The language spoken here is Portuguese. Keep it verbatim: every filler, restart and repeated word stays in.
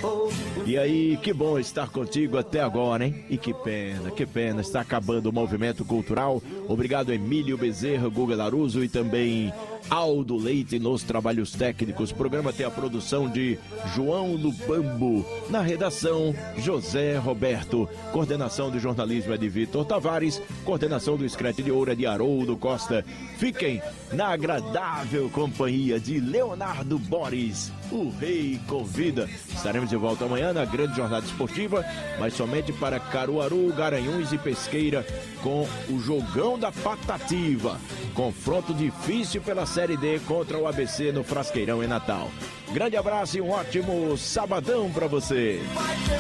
E aí, que bom estar contigo até agora, hein? E que pena, que pena, está acabando o movimento cultural. Obrigado, Emílio Bezerra, Guga Laruso e também Aldo Leite nos trabalhos técnicos. O programa tem a produção de João Lubambo. Na redação, José Roberto. Coordenação do jornalismo é de Vitor Tavares. Coordenação do Escrete de Ouro é de Haroldo Costa. Fiquem na agradável companhia de Leonardo Boris. O Rei Convida. Estaremos de volta amanhã na grande jornada esportiva, mas somente para Caruaru, Garanhuns e Pesqueira com o Jogão da Patativa. Confronto difícil pela Série D contra o A B C no Frasqueirão em Natal. Grande abraço e um ótimo sabadão para você.